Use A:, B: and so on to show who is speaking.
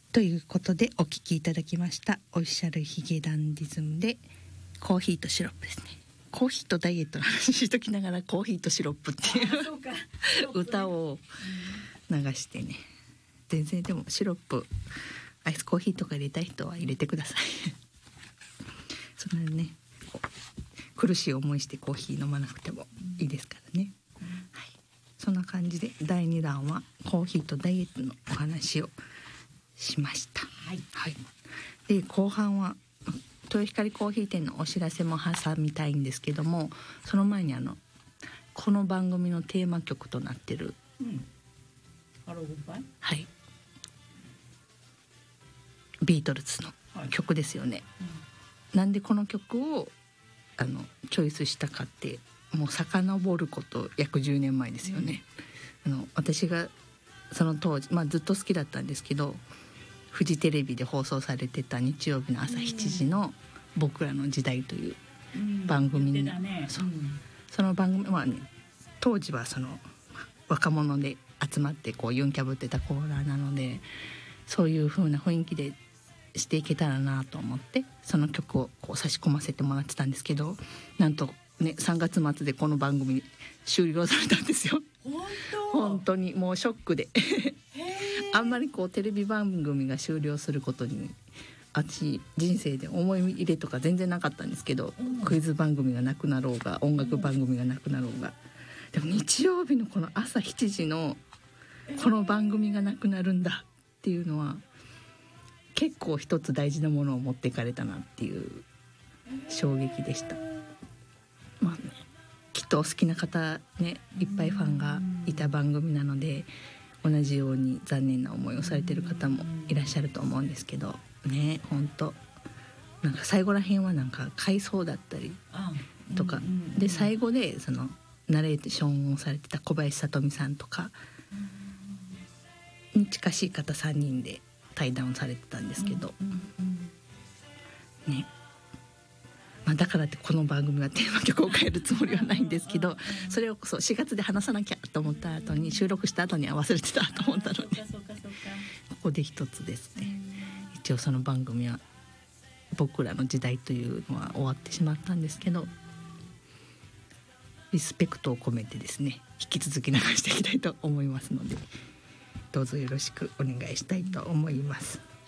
A: ということでお聞きいただきましたオフィシャルヒゲダンディズムでコーヒーとシロップですね。コーヒーとダイエットの話しときながらコーヒーとシロップっていう歌を流してね。全然でもシロップアイスコーヒーとか入れたい人は入れてくださいそんなね苦しい思いしてコーヒー飲まなくてもいいですからね、はい、そんな感じで第2弾はコーヒーとダイエットのお話をしました、はいはい、で後半は豊光コーヒー店のお知らせも挟みたいんですけども、その前にこの番組のテーマ曲となってる、
B: ハローグッバイ、
A: はい、ビートルズの曲ですよね、なんでこの曲をチョイスしたかってもう遡ること約10年前ですよね、私がその当時、ずっと好きだったんですけどフジテレビで放送されてた日曜日の朝7時の「僕らの時代」という番組に、その番組は、当時はその若者で集まってユンキャブってたコーナーなのでそういう風な雰囲気でしていけたらなと思ってその曲を差し込ませてもらってたんですけど、なんとね3月末でこの番組終了されたんですよ。本当にもうショックであんまりテレビ番組が終了することに私人生で思い入れとか全然なかったんですけど、クイズ番組がなくなろうが音楽番組がなくなろうが、でも日曜日のこの朝7時のこの番組がなくなるんだっていうのは結構一つ大事なものを持っていかれたなっていう衝撃でした。きっとお好きな方ねいっぱいファンがいた番組なので同じように残念な思いをされてる方もいらっしゃると思うんですけどね、本当なんか最後らへんはなんか回想だったりとかで、最後でそのナレーションをされてた小林聡美さんとかに近しい方3人で対談をされてたんですけどね、だからってこの番組はテーマ曲を変えるつもりはないんですけど、それを4月で話さなきゃと思った後に収録した後には忘れてたと思ったのでここで一つですね。一応その番組は僕らの時代というのは終わってしまったんですけど、リスペクトを込めてですね引き続き流していきたいと思いますのでどうぞよろしくお願いしたいと思います。